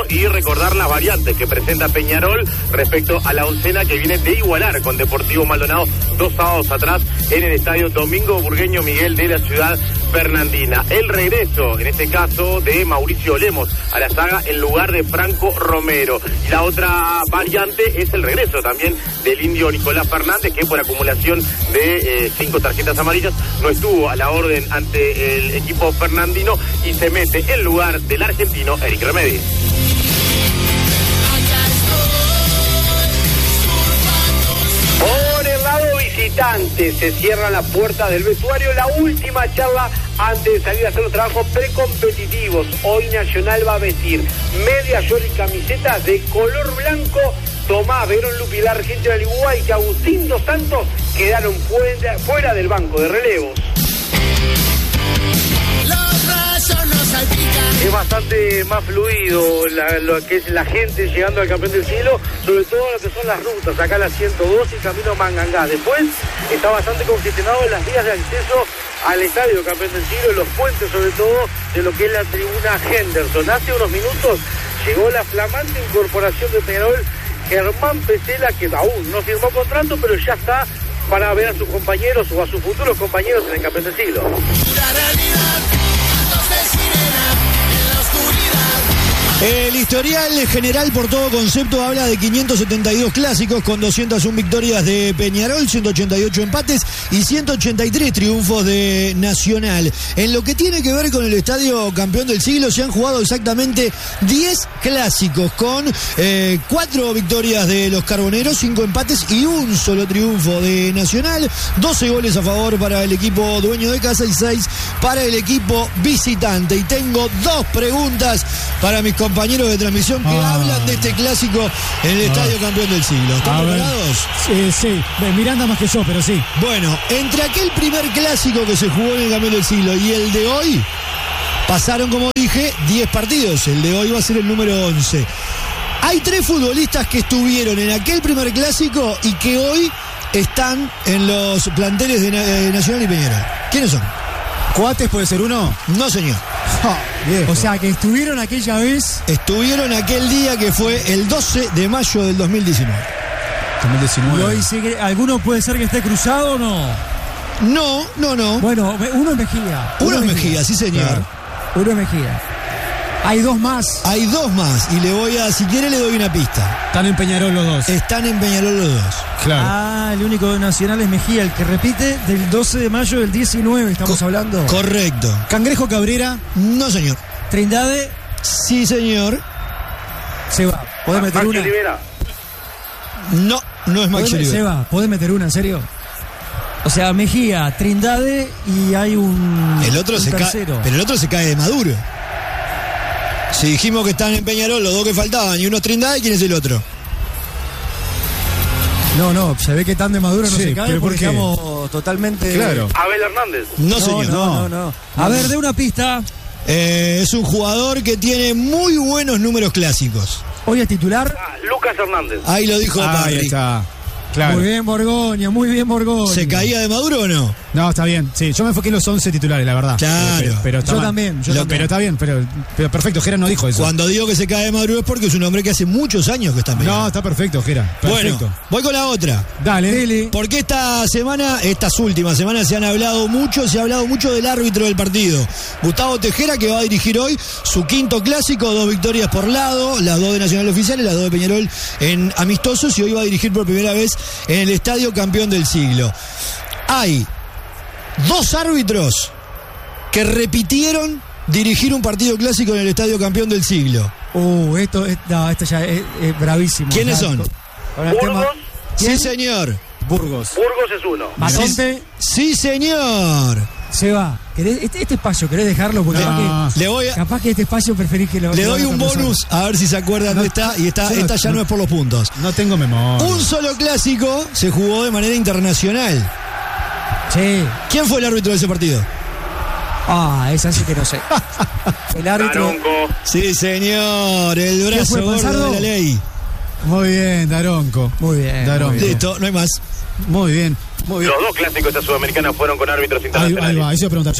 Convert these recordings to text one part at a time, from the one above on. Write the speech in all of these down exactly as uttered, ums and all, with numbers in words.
y recordar las variantes que presenta Peñarol respecto a la oncena que viene de igualar con Deportivo Maldonado dos sábados atrás en el estadio Domingo Burgueño Miguel de la ciudad fernandina. El regreso, en este caso, de Mauricio Lemos a la saga en lugar de Franco Romero. Y la otra variante es el regreso también del indio Nicolás Fernández, que por acumulación de eh, cinco tarjetas amarillas no estuvo a la orden ante el equipo fernandino y se mete en lugar del argentino Eric Remedi. Por el lado visitante se cierra la puerta del vestuario, la última charla antes de salir a hacer los trabajos precompetitivos. Hoy Nacional va a vestir media, short y camisetas de color blanco. Tomás Verón Lupi, la Argentina, al igual que Agustín Dos Santos, quedaron fuera, fuera del banco de relevos. Es bastante más fluido la, lo que es la gente llegando al Campeón del Siglo, sobre todo lo que son las rutas, acá la ciento dos y camino Mangangá. Después está bastante congestionado en las vías de acceso al estadio Campeón del Siglo, los puentes sobre todo de lo que es la tribuna Henderson. Hace unos minutos llegó la flamante incorporación de Peñarol, Germán Pesela, que aún no firmó contrato, pero ya está para ver a sus compañeros o a sus futuros compañeros en el Campeón del Siglo. El historial general por todo concepto habla de quinientos setenta y dos clásicos con doscientas una victorias de Peñarol, ciento ochenta y ocho empates y ciento ochenta y tres triunfos de Nacional. En lo que tiene que ver con el Estadio Campeón del Siglo se han jugado exactamente diez clásicos con eh, cuatro victorias de los Carboneros, cinco empates y un solo triunfo de Nacional, doce goles a favor para el equipo dueño de casa y seis para el equipo visitante. Y tengo dos preguntas para mis compañeros compañeros de transmisión que ah. hablan de este clásico en el Estadio ah. Campeón del Siglo. ¿Están preparados? Sí, sí. Miranda más que yo, pero sí. Bueno, entre aquel primer clásico que se jugó en el Campeón del Siglo y el de hoy, pasaron, como dije, diez partidos. El de hoy va a ser el número once. Hay tres futbolistas que estuvieron en aquel primer clásico y que hoy están en los planteles de Nacional y Peñarol. ¿Quiénes son? ¿Coates puede ser uno? No, señor. Oh, o sea, que estuvieron aquella vez. Estuvieron aquel día que fue el doce de mayo del dos mil diecinueve. dos mil diecinueve. ¿Y hoy sigue, alguno puede ser que esté cruzado o no? No, no, no. Bueno, uno es Mejía. Uno, uno es Mejía, Mejía, sí, señor. Claro. Uno es Mejía. Hay dos más. Hay dos más. Y le voy a, si quiere, le doy una pista. Están en Peñarol los dos. Están en Peñarol los dos. Claro. Ah, el único nacional es Mejía, el que repite del doce de mayo del diecinueve, estamos Co- hablando. Correcto. Cangrejo Cabrera. No, señor. Trindade. Sí, señor. Seba, ¿podés meter Maxi una? Olivera. No, no es Maxi Olivera. Seba, ¿podés meter una, en serio? O sea, Mejía, Trindade y hay un El otro un se cae, pero el otro se cae de Maduro. Si dijimos que están en Peñarol los dos que faltaban y uno es Trindade, ¿quién es el otro? No, no, se ve que tan de Maduro no sí, se cae porque estamos totalmente... Claro. Abel Hernández. No, no señor. No, no, no. A ver, de una pista. Eh, es un jugador que tiene muy buenos números clásicos. Hoy es titular. Ah, Lucas Hernández. Ahí lo dijo ah, Parry. Ahí está. Claro. Muy bien, Borgoña, muy bien, Borgoña. ¿Se caía de Maduro o no? No, está bien. Sí, yo me enfoqué en los once titulares, la verdad. Claro. Pero, pero yo también, yo Lo, también. Pero está bien, pero, pero perfecto, Jera no dijo eso. Cuando digo que se cae de Maduro es porque es un hombre que hace muchos años que está en Peñarol. No, está perfecto, Jera. Perfecto. Bueno, voy con la otra. Dale. Dele. Porque esta semana, estas últimas semanas se han hablado mucho, se ha hablado mucho del árbitro del partido. Gustavo Tejera, que va a dirigir hoy su quinto clásico, dos victorias por lado, las dos de Nacional Oficiales, las dos de Peñarol en amistosos, y hoy va a dirigir por primera vez en el Estadio Campeón del Siglo. Hay dos árbitros que repitieron dirigir un partido clásico en el Estadio Campeón del Siglo. Uh, esto, es, no, esto ya es, es bravísimo. ¿Quiénes ya, son? Con el tema... Sí, señor. Burgos. Burgos es uno. Matonte. Sí, señor. Seba, este, este espacio, ¿querés dejarlo? Porque no, capaz, que, le voy a, capaz que este espacio preferís que lo... Le doy un bonus, a ver si se acuerdan no, de esta, y esta, esta ya no, no es por los puntos. No tengo memoria. Un solo clásico se jugó de manera internacional. Sí. ¿Quién fue el árbitro de ese partido? Ah, esa sí que no sé. El árbitro... Daronco. Sí, señor, el brazo gordo de la ley. Muy bien, Daronco. Muy bien. Daronco. Listo, no hay más. Muy bien. Muy bien. Los dos clásicos de esta Sudamericana fueron con árbitros internacionales. Ahí, ahí va, eso iba a preguntar yo.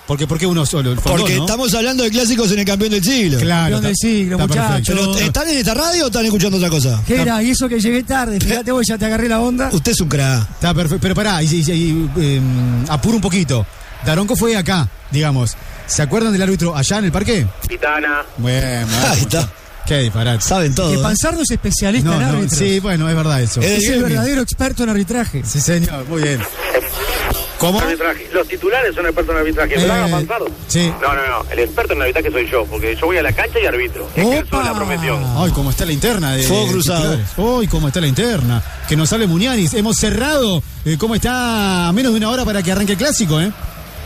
Porque, ¿por qué uno solo? El fondón, Porque ¿no? estamos hablando de clásicos en el campeón del siglo. Claro. Campeón del siglo, está muchachos. perfecto. Pero, ¿están en esta radio o están escuchando otra cosa? ¿Qué era? Y eso que llegué tarde, fíjate vos, ya te agarré la onda. Usted es un crack. Está perfecto. Pero pará, y, y, y, eh, apuro un poquito. Daronco fue acá, digamos. ¿Se acuerdan del árbitro allá en el parque? Pitana. Bueno, Ahí está. Qué disparate. Saben todo. Que ¿eh? Panzardo es especialista No, en no, árbitros. sí, bueno, es verdad eso. Eh, Es el gremio. verdadero experto en arbitraje. Sí, señor, muy bien. ¿Cómo? Arbitraje. Los titulares son expertos en arbitraje. Eh, Braga, Panzardo. sí. No, no, no. El experto en arbitraje soy yo, porque yo voy a la cancha y arbitro. Ejerzo ¡Opa! la profesión. Ay, cómo está la interna de Fuego de cruzado. titulares. Ay, cómo está la interna. Que nos sale Muñanis. Hemos cerrado. Eh, ¿Cómo está? A menos de una hora para que arranque el clásico, ¿eh?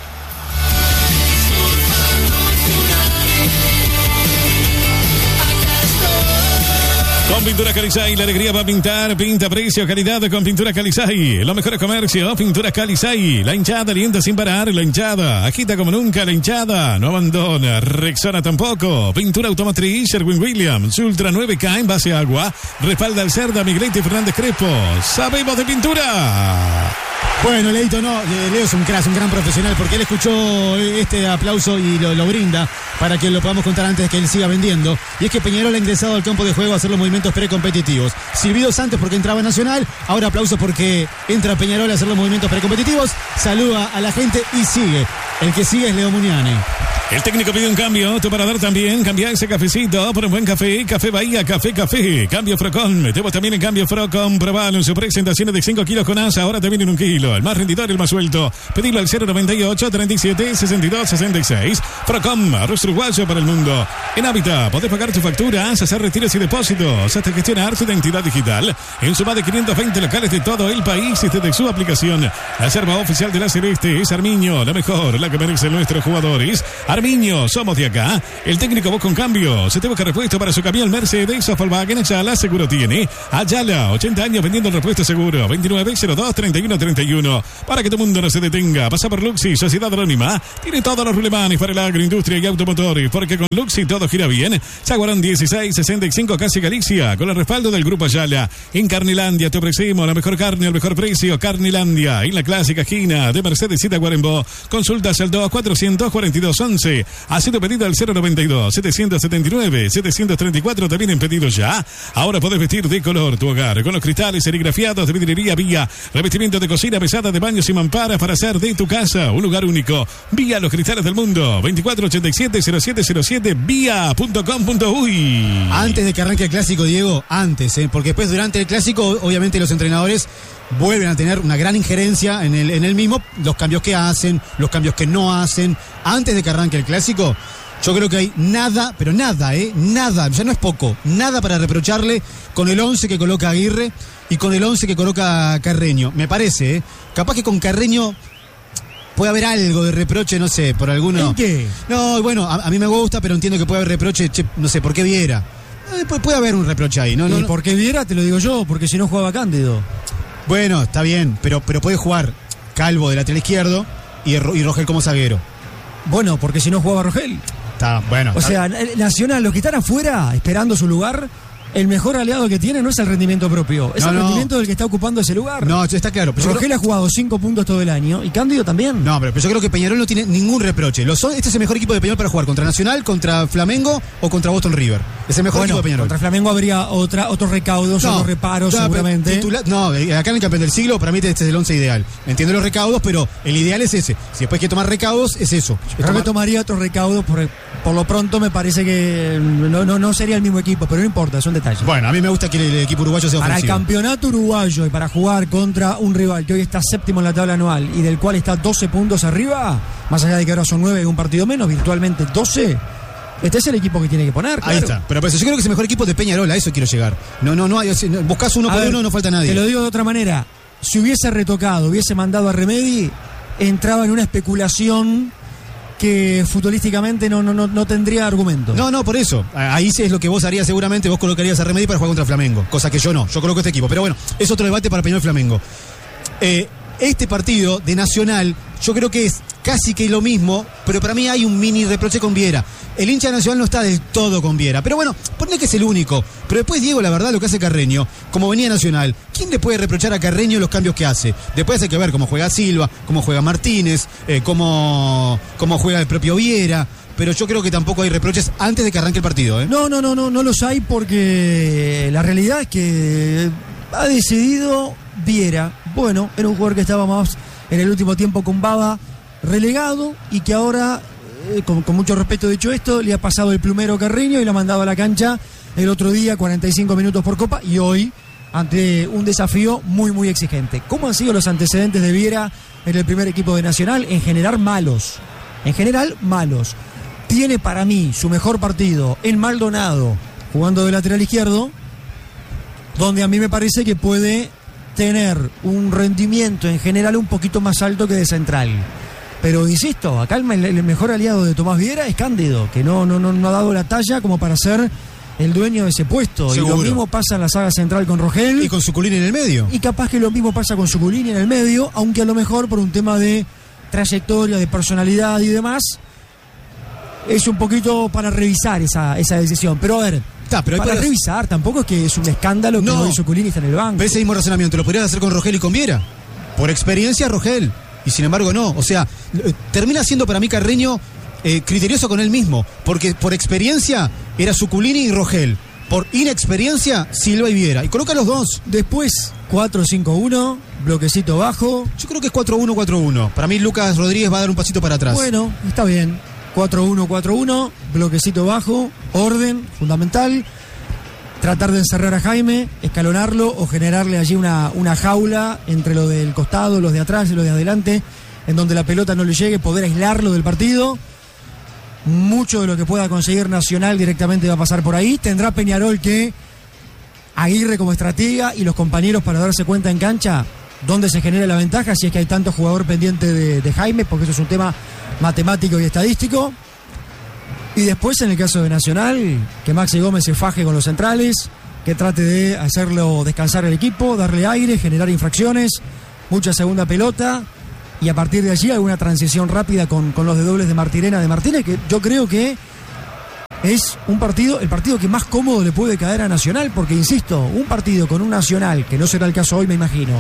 Con Pintura Calizay, la alegría va a pintar, pinta precio, calidad con Pintura Calizay. Lo mejor es comercio, Pintura Calizay. La hinchada alienta sin parar, la hinchada agita como nunca, la hinchada no abandona, Rexona tampoco. Pintura automotriz, Sherwin Williams, Ultra nueve K en base a agua, respalda al Cerda, Miguelete y Fernández Crespo. Sabemos de pintura. Bueno, Leito, no, eh, Leo es un crack, un gran profesional, porque él escuchó este aplauso y lo, lo brinda para que lo podamos contar antes de que él siga vendiendo. Y es que Peñarol ha ingresado al campo de juego a hacer los movimientos precompetitivos. Silbidos antes porque entraba Nacional, ahora aplausos porque entra Peñarol a hacer los movimientos precompetitivos. Saluda a la gente y sigue. El que sigue es Leo Muñani. El técnico pide un cambio, tu parador también, cambia ese cafecito por un buen café, Café Bahía, Café Café, cambio Frocom, metemos también en cambio Frocom, probalo en su presentación de cinco kilos con asa, ahora también en un kilo, el más rendidor, el más suelto, pedilo al cero noventa y ocho, treinta y siete, sesenta y dos, sesenta y seis, Frocom, arroz uruguayo para el mundo. En Hábitat, podés pagar tus facturas, hacer retiros y depósitos, hasta gestionar tu identidad digital, en su más de quinientos veinte locales de todo el país y desde su aplicación. La yerba oficial de la Celeste es Armiño, la mejor, la que merecen nuestros jugadores. Armiño, somos de acá. El técnico busca un cambio. Se te busca repuesto para su camión Mercedes o Volkswagen. Ayala seguro tiene. Ayala, ochenta años vendiendo el repuesto seguro. veintinueve cero dos, treinta y uno treinta y uno. Para que tu mundo no se detenga. Pasa por Luxi, Sociedad Anónima. Tiene todos los rulemanes para la agroindustria y automotores. Porque con Luxi todo gira bien. Chaguarán dieciséis sesenta y cinco, casi Galicia. Con el respaldo del Grupo Ayala. En Carnilandia te ofrecemos la mejor carne al mejor precio. Carnilandia. En la clásica esquina de Mercedes y Tacuarembó. Consultas al dos cuatrocientos cuarenta y dos once. Haz tu pedido al cero noventa y dos, setecientos setenta y nueve, setecientos treinta y cuatro. También en pedido ya. Ahora podés vestir de color tu hogar con los cristales serigrafiados de vidriería Vía. Revestimiento de cocina, mesada de baños y mamparas para hacer de tu casa un lugar único. Vía, los cristales del mundo. veinticuatro ochenta y siete, cero siete cero siete, vía punto com punto uy. Antes de que arranque el clásico, Diego, antes, ¿eh? Porque después durante el clásico, obviamente los entrenadores vuelven a tener una gran injerencia en el, en el mismo, los cambios que hacen, los cambios que no hacen. Antes de que arranque el clásico, yo creo que hay nada, pero nada, ¿eh? Nada, ya no es poco, nada para reprocharle con el once que coloca Aguirre y con el once que coloca Carreño. Me parece, ¿eh? Capaz que con Carreño puede haber algo de reproche, no sé, por alguno. ¿En qué? No, bueno, a, a mí me gusta, pero entiendo que puede haber reproche, che, no sé, ¿por qué Viera? Eh, puede, puede haber un reproche ahí, ¿no? no, ¿Y no. por qué Viera? Te lo digo yo, porque si no jugaba Cándido. Bueno, está bien, pero, pero puede jugar Calvo de lateral izquierdo y, Ro- y Rogel como zaguero. Bueno, porque si no jugaba Rogel. Está, bueno. O sea, Nacional, los que están afuera esperando su lugar, el mejor aliado que tiene no es el rendimiento propio, es No, el no. rendimiento del que está ocupando ese lugar. No, está claro. Pero yo Rogel creo- ha jugado cinco puntos todo el año y Cándido también. No, pero, pero yo creo que Peñarol no tiene ningún reproche. Los son, este es el mejor equipo de Peñarol para jugar contra Nacional, contra Flamengo o contra Boston River. Es el mejor Bueno, equipo de Peñarol. contra Flamengo habría otra, otros recaudos, otros reparos no, seguramente. titula- no, eh, acá en el campeón del siglo, para mí este es el once ideal. Entiendo los recaudos, pero el ideal es ese. Si después hay que tomar recaudos, es eso. Es Creo tomar- que tomaría otros recaudos, por, por lo pronto me parece que no, no, no sería el mismo equipo, pero no importa, son detalles. Bueno, a mí me gusta que el, el equipo uruguayo sea Para el ofensivo. campeonato uruguayo y para jugar contra un rival que hoy está séptimo en la tabla anual y del cual está doce puntos arriba, más allá de que ahora son nueve y un partido menos, virtualmente doce, este es el equipo que tiene que poner. Ahí claro. está. Pero, pero yo creo que es el mejor equipo de Peñarol, a eso quiero llegar. No, no, no hay. No, buscas uno A por ver, uno, no falta nadie. Te lo digo de otra manera. Si hubiese retocado, hubiese mandado a Remedi, entraba en una especulación que futbolísticamente no, no, no, no tendría argumento. No, no, por eso. Ahí sí es lo que vos harías seguramente. Vos colocarías a Remedi para jugar contra Flamengo. Cosa que yo no. Yo coloco este equipo. Pero bueno, es otro debate para Peñarol Flamengo. Eh, este partido de Nacional, yo creo que es casi que lo mismo, pero para mí hay un mini reproche con Viera. El hincha Nacional no está del todo con Viera, pero bueno, ponle que es el único. Pero después, Diego, la verdad, lo que hace Carreño, como venía Nacional, ¿quién le puede reprochar a Carreño los cambios que hace? Después hay que ver cómo juega Silva, cómo juega Martínez, eh, cómo, cómo juega el propio Viera. Pero yo creo que tampoco hay reproches antes de que arranque el partido, ¿eh? No, no, no, no, no los hay porque la realidad es que ha decidido Viera. Bueno, era un jugador que estaba más en el último tiempo con Baba relegado y que ahora, eh, con, con mucho respeto dicho esto, le ha pasado el plumero Carreño y lo ha mandado a la cancha el otro día, cuarenta y cinco minutos por Copa, y hoy ante un desafío muy, muy exigente. ¿Cómo han sido los antecedentes de Viera en el primer equipo de Nacional? En general, malos. En general, malos. Tiene para mí su mejor partido en Maldonado, jugando de lateral izquierdo, donde a mí me parece que puede tener un rendimiento en general un poquito más alto que de central. Pero insisto, acá el, el mejor aliado de Tomás Viera es Cándido, que no, no, no, no ha dado la talla como para ser el dueño de ese puesto. Seguro. Y lo mismo pasa en la saga central con Rogel. Y con Suculini en el medio. Y capaz que lo mismo pasa con Suculini en el medio, aunque a lo mejor por un tema de trayectoria, de personalidad y demás, es un poquito para revisar esa, esa decisión. Pero a ver, Está, pero para para revisar, tampoco es que es un escándalo que No. hoy Suculini está en el banco. Pero ese mismo razonamiento lo podrías hacer con Rogel y con Viera. Por experiencia, Rogel. Y sin embargo, no. O sea, eh, termina siendo para mí Carreño eh, criterioso con él mismo. Porque por experiencia era Suculini y Rogel. Por inexperiencia, Silva y Viera. Y coloca los dos. Después, cuatro cinco uno, bloquecito bajo. Yo creo que es cuatro uno cuatro uno. Para mí, Lucas Rodríguez va a dar un pasito para atrás. Bueno, está bien. cuatro uno cuatro uno, bloquecito bajo, orden, fundamental. Tratar de encerrar a Jaime, escalonarlo o generarle allí una, una jaula entre lo del costado, los de atrás y los de adelante, en donde la pelota no le llegue, poder aislarlo del partido. Mucho de lo que pueda conseguir Nacional directamente va a pasar por ahí. Tendrá Peñarol que Aguirre como estratega y los compañeros para darse cuenta en cancha dónde se genera la ventaja, si es que hay tanto jugador pendiente de, de Jaime, porque eso es un tema matemático y estadístico. Y después, en el caso de Nacional, que Maxi Gómez se faje con los centrales, que trate de hacerlo descansar el equipo, darle aire, generar infracciones, mucha segunda pelota, y a partir de allí alguna transición rápida con, con los de dobles de Martirena de Martínez, que yo creo que es un partido, el partido que más cómodo le puede caer a Nacional, porque insisto, un partido con un Nacional, que no será el caso hoy me imagino,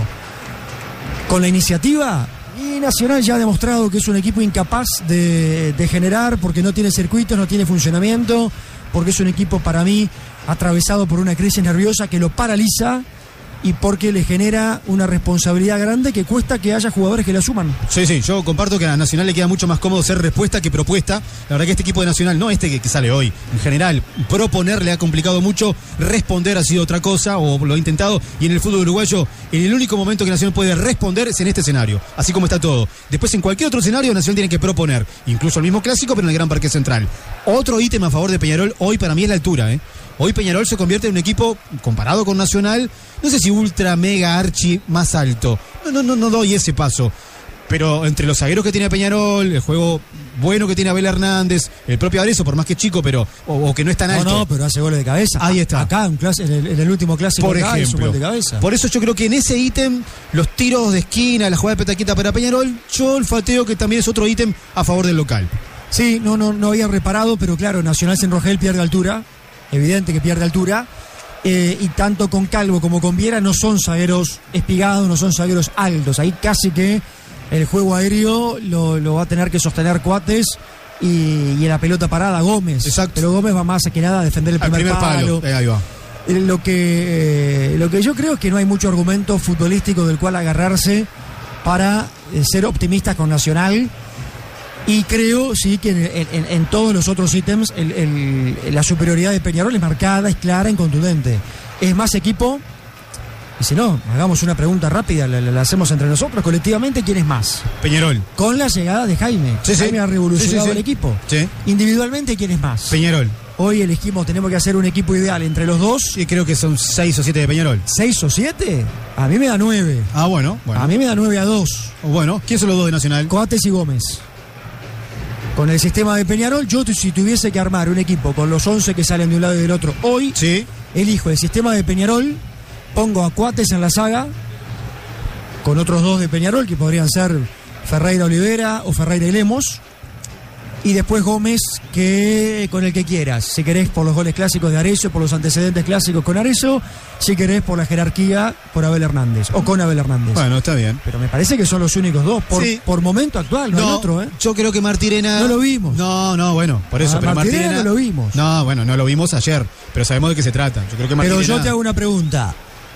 con la iniciativa. Y Nacional ya ha demostrado que es un equipo incapaz de, de generar, porque no tiene circuitos, no tiene funcionamiento, porque es un equipo para mí atravesado por una crisis nerviosa que lo paraliza y porque le genera una responsabilidad grande que cuesta que haya jugadores que la asuman. Sí, sí, yo comparto que a Nacional le queda mucho más cómodo ser respuesta que propuesta. La verdad que este equipo de Nacional, no este que, que sale hoy, en general, proponer le ha complicado mucho, responder ha sido otra cosa, o lo ha intentado, y en el fútbol uruguayo, en el único momento que Nacional puede responder es en este escenario, así como está todo. Después, en cualquier otro escenario, Nacional tiene que proponer, incluso el mismo clásico, pero en el Gran Parque Central. Otro ítem a favor de Peñarol hoy para mí es la altura, ¿eh? Hoy Peñarol se convierte en un equipo, comparado con Nacional, no sé si ultra, mega, archi, más alto. No, no, no, no doy ese paso. Pero entre los zagueros que tiene Peñarol, el juego bueno que tiene Abel Hernández, el propio Arezo, por más que es chico, pero o, o que no es tan alto. No, no, pero hace goles de cabeza. Ahí está. Acá, en, clase, en, el, en el último clásico, por acá, ejemplo. gol de cabeza. Por eso yo creo que en ese ítem, los tiros de esquina, la jugada de petaquita para Peñarol, yo olfateo que también es otro ítem a favor del local. Sí, no, no, no había reparado, pero claro, Nacional sin Rogel pierde altura. Evidente que pierde altura. Eh, y tanto con Calvo como con Viera no son zagueros espigados, no son zagueros altos. Ahí casi que el juego aéreo lo, lo va a tener que sostener Coates y, y en la pelota parada Gómez. Exacto. Pero Gómez va más que nada a defender el primer, primer palo. palo. Eh, ahí va. Eh, Lo que, eh, lo que yo creo es que no hay mucho argumento futbolístico del cual agarrarse para eh, ser optimistas con Nacional. Y creo, sí, que en, en, en todos los otros ítems el, el, la superioridad de Peñarol es marcada, es clara, incontundente. Es más equipo. Y si no, hagamos una pregunta rápida, la, la, la hacemos entre nosotros colectivamente. ¿Quién es más? Peñarol. Con la llegada de Jaime. Sí, sí. Jaime ha revolucionado Sí, sí, sí. el equipo. Sí. Individualmente, ¿quién es más? Peñarol. Hoy elegimos, tenemos que hacer un equipo ideal entre los dos. Y creo que son seis o siete de Peñarol. ¿Seis o siete? A mí me da nueve. Ah, bueno. bueno. A mí me da nueve a dos. Bueno, ¿quién son los dos de Nacional? Coates y Gómez. Con el sistema de Peñarol, yo si tuviese que armar un equipo con los once que salen de un lado y del otro hoy, Sí. elijo el sistema de Peñarol, pongo a Coates en la saga, con otros dos de Peñarol que podrían ser Ferreira Olivera o Ferreira y Lemos. Y después Gómez, que con el que quieras. Si querés por los goles clásicos de Arezzo, por los antecedentes clásicos con Arezzo. Si querés por la jerarquía, por Abel Hernández. O con Abel Hernández. Bueno, está bien. Pero me parece que son los únicos dos. Por, Sí. por momento actual, no, No, hay otro, ¿eh? yo creo que Martirena... No lo vimos. No, no, bueno, por eso. Ah, pero Martirena Martirena no lo vimos. No, bueno, no lo vimos ayer, pero sabemos de qué se trata. Yo creo que Martirena... Pero yo te hago una pregunta.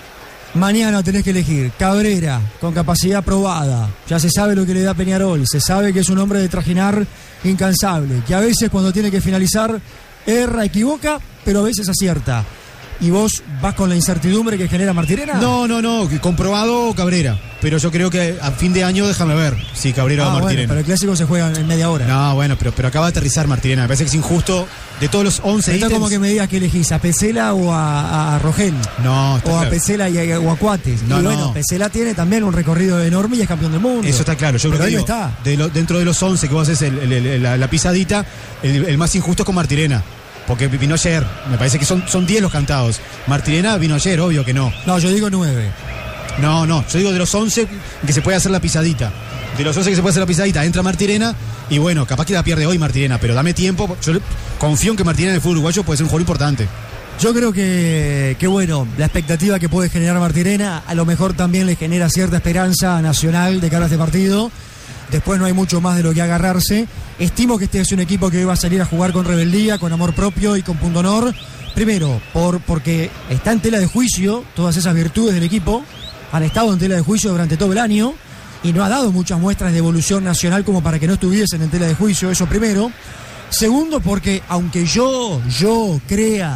Mañana tenés que elegir Cabrera, con capacidad probada. Ya se sabe lo que le da Peñarol. Se sabe que es un hombre de trajinar incansable. Que a veces cuando tiene que finalizar, erra, equivoca, pero a veces acierta. ¿Y vos vas con la incertidumbre que genera Martirena? No, no, no, comprobado Cabrera. Pero yo creo que a fin de año déjame ver si Cabrera Ah, o bueno, Martirena. pero el clásico se juega en media hora. No, bueno, pero, pero acaba de aterrizar Martirena. Me parece que es injusto. De todos los once Esto ítems... como que me digas que elegís a Pesela o a, a Rogel. No, está O a claro. Pesela y a Guacuates. No, y bueno, no. Pesela tiene también un recorrido enorme y es campeón del mundo. Eso está claro. Yo Pero creo que ahí digo, está. de lo- dentro de los once que vos haces el- el- el- la, la pisadita, el, el más injusto es con Martirena. Porque vino ayer. Me parece que son son diez los cantados. Martirena vino ayer, obvio que no. No, yo digo nueve. No, no. Yo digo de los once que se puede hacer la pisadita. De los once que se puede hacer la pisadita, entra Martirena. Y bueno, capaz que la pierde hoy Martirena. Pero dame tiempo. Yo le- confío en que Martirena en el fútbol uruguayo puede ser un jugador importante. Yo creo que, que bueno, la expectativa que puede generar Martirena a lo mejor también le genera cierta esperanza a Nacional de cara a este partido. Después no hay mucho más de lo que agarrarse. Estimo que este es un equipo que va a salir a jugar con rebeldía, con amor propio y con punto honor. Primero, por, porque está en tela de juicio todas esas virtudes del equipo. Han estado en tela de juicio durante todo el año y no ha dado muchas muestras de evolución nacional como para que no estuviesen en tela de juicio, eso primero. Segundo, porque aunque yo, yo crea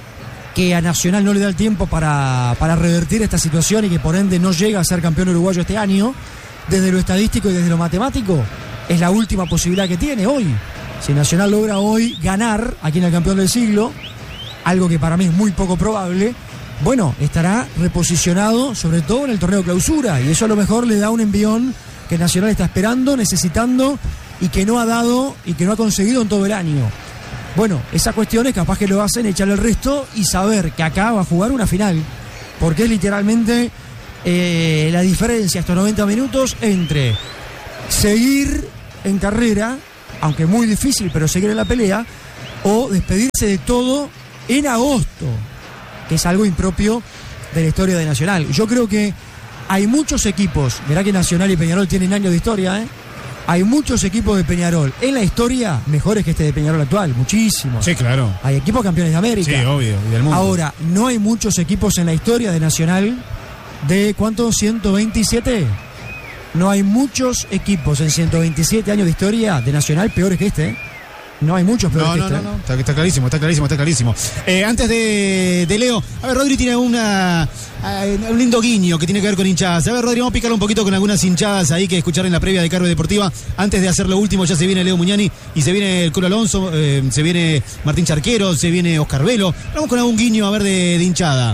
que a Nacional no le da el tiempo para, para revertir esta situación y que por ende no llega a ser campeón uruguayo este año, desde lo estadístico y desde lo matemático, es la última posibilidad que tiene hoy. Si Nacional logra hoy ganar aquí en el campeón del siglo, algo que para mí es muy poco probable, bueno, estará reposicionado sobre todo en el torneo clausura, y eso a lo mejor le da un envión que Nacional está esperando, necesitando y que no ha dado y que no ha conseguido en todo el año. Bueno, esas cuestiones capaz que lo hacen echarle el resto y saber que acá va a jugar una final, porque es literalmente eh, la diferencia estos noventa minutos entre seguir en carrera, aunque muy difícil, pero seguir en la pelea, o despedirse de todo en agosto, que es algo impropio de la historia de Nacional. Yo creo que hay muchos equipos, mirá que Nacional y Peñarol tienen años de historia, ¿eh? Hay muchos equipos de Peñarol en la historia mejores que este de Peñarol actual, muchísimos. Sí, claro. Hay equipos campeones de América. Sí, obvio. Y del mundo. Ahora, no hay muchos equipos en la historia de Nacional de ¿cuánto? ¿ciento veintisiete? No hay muchos equipos en ciento veintisiete años de historia de Nacional peores que este, ¿eh? No hay muchos peores No, que no, este. no, no. Está, está clarísimo, está clarísimo, está clarísimo. Eh, antes de, de Leo, a ver, Rodri tiene una, eh, un lindo guiño que tiene que ver con hinchadas. A ver, Rodri, vamos a picar un poquito con algunas hinchadas ahí que escuchar en la previa de Carve Deportiva. Antes de hacer lo último, ya se viene Leo Muñani y se viene el Colo Alonso, eh, se viene Martín Charquero, se viene Oscar Velo. Vamos con algún guiño a ver de, de hinchada.